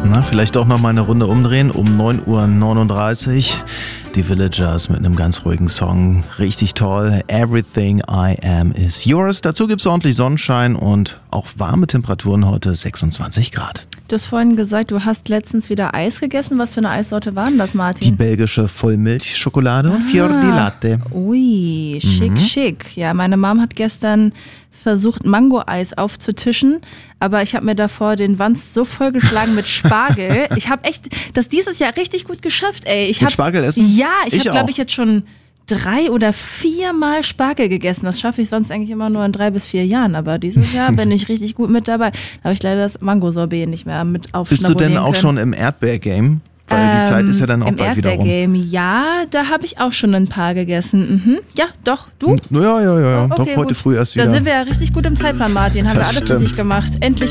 Na, vielleicht auch noch mal eine Runde umdrehen um 9:39 Uhr. Die Villagers mit einem ganz ruhigen Song. Richtig toll. Everything I Am Is Yours. Dazu gibt es ordentlich Sonnenschein und auch warme Temperaturen heute, 26 Grad. Du hast vorhin gesagt, du hast letztens wieder Eis gegessen. Was für eine Eissorte war denn das, Martin? Die belgische Vollmilchschokolade und Fior di Latte. Ui, schick. Ja, meine Mom hat gestern versucht, Mango-Eis aufzutischen, aber ich habe mir davor den Wanst so vollgeschlagen mit Spargel. Ich habe echt das dieses Jahr richtig gut geschafft, ey. Mit Spargel essen? Ja, ich habe, glaube auch. ich, jetzt schon 3 oder 4 Mal Spargel gegessen. Das schaffe ich sonst eigentlich immer nur in 3 bis 4 Jahren, aber dieses Jahr bin ich richtig gut mit dabei. Da habe ich leider das Mango-Sorbet nicht mehr mit aufschnabulieren Bist du denn auch können. schon im Erdbeer-Game? Weil die Zeit ist ja dann auch bald wieder rum. Im Erdbeer-Game, ja, da habe ich auch schon ein paar gegessen. Mhm. Ja, doch, du? Ja. Okay, Doch, heute gut. früh erst wieder. Da sind wir ja richtig gut im Zeitplan, Martin. Haben Das wir alles stimmt. richtig gemacht. Endlich